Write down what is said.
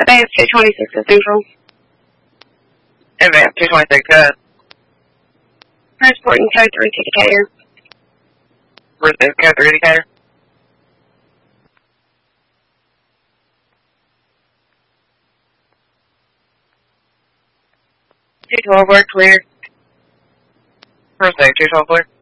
Advance 226 at Central. Advance 226, Transporting code 3 to Decatur. receive code 3 Decatur. 212, we're clear. Receive 212 clear.